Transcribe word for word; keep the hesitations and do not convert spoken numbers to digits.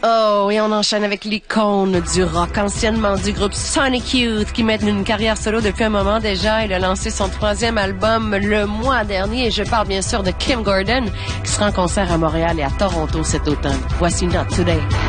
Oh, et on enchaîne avec l'icône du rock, anciennement du groupe Sonic Youth, qui mène une carrière solo depuis un moment déjà. Il a lancé son troisième album le mois dernier, et je parle bien sûr de Kim Gordon, qui sera en concert à Montréal et à Toronto cet automne. Voici Not Today.